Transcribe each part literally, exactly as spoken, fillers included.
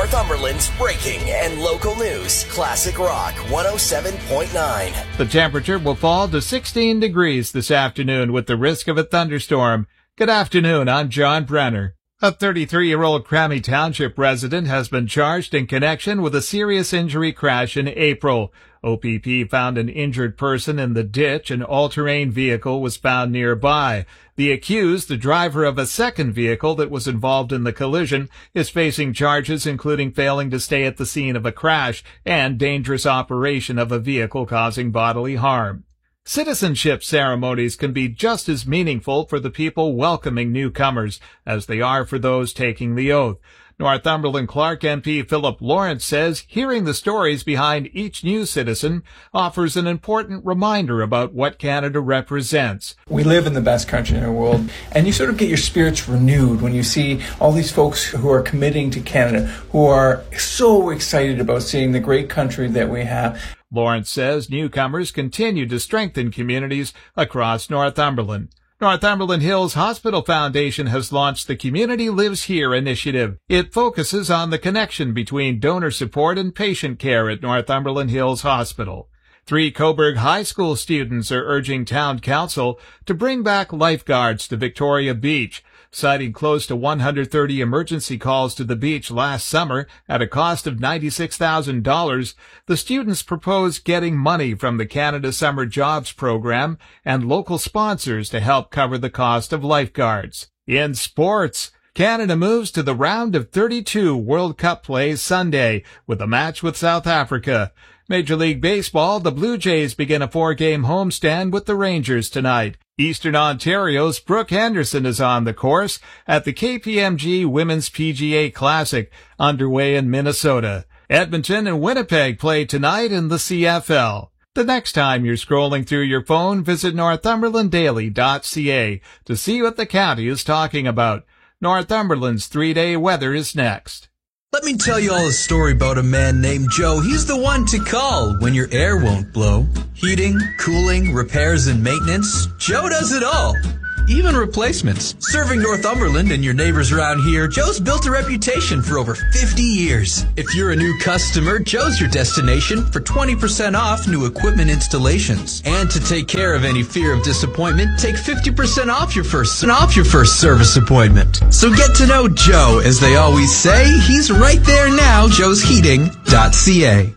Northumberland's breaking and local news. Classic Rock one oh seven point nine. The temperature will fall to sixteen degrees this afternoon with the risk of a thunderstorm. Good afternoon, I'm John Brenner. A thirty-three-year-old Crammy Township resident has been charged in connection with a serious injury crash in April. O P P found an injured person in the ditch. An all-terrain vehicle was found nearby. The accused, the driver of a second vehicle that was involved in the collision, is facing charges including failing to stay at the scene of a crash and dangerous operation of a vehicle causing bodily harm. Citizenship ceremonies can be just as meaningful for the people welcoming newcomers as they are for those taking the oath. Northumberland Clark M P Philip Lawrence says hearing the stories behind each new citizen offers an important reminder about what Canada represents. We live in the best country in the world, and you sort of get your spirits renewed when you see all these folks who are committing to Canada, who are so excited about seeing the great country that we have. Lawrence says newcomers continue to strengthen communities across Northumberland. Northumberland Hills Hospital Foundation has launched the Community Lives Here initiative. It focuses on the connection between donor support and patient care at Northumberland Hills Hospital. Three Coburg High School students are urging Town Council to bring back lifeguards to Victoria Beach. Citing close to one hundred thirty emergency calls to the beach last summer at a cost of ninety-six thousand dollars, the students propose getting money from the Canada Summer Jobs Program and local sponsors to help cover the cost of lifeguards. In sports, Canada moves to the round of thirty-two World Cup play Sunday with a match with South Africa. Major League Baseball, the Blue Jays begin a four-game homestand with the Rangers tonight. Eastern Ontario's Brooke Henderson is on the course at the K P M G Women's P G A Classic, underway in Minnesota. Edmonton and Winnipeg play tonight in the C F L. The next time you're scrolling through your phone, visit northumberland daily dot c a to see what the county is talking about. Northumberland's three-day weather is next. Let me tell you all a story about a man named Joe. He's the one to call when your air won't blow. Heating, cooling, repairs, and maintenance. Joe does it all. Even replacements. Serving Northumberland and your neighbors around here, Joe's built a reputation for over fifty years. If you're a new customer, Joe's your destination for twenty percent off new equipment installations. And to take care of any fear of disappointment, take fifty percent off your first off your first service appointment. So get to know Joe, as they always say. He's right there now, joes heating dot c a.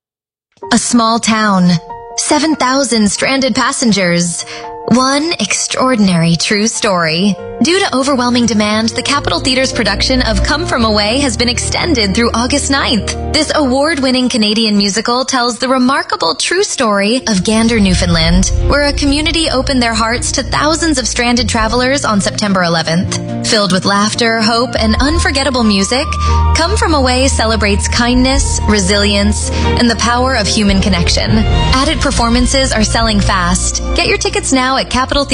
A small town. seven thousand stranded passengers. One extraordinary true story. Due to overwhelming demand, the Capitol Theatre's production of Come From Away has been extended through August ninth. This award-winning Canadian musical tells the remarkable true story of Gander, Newfoundland, where a community opened their hearts to thousands of stranded travelers on September eleventh. Filled with laughter, hope, and unforgettable music, Come From Away celebrates kindness, resilience, and the power of human connection. Added performances are selling fast. Get your tickets now at Capitol Theatre.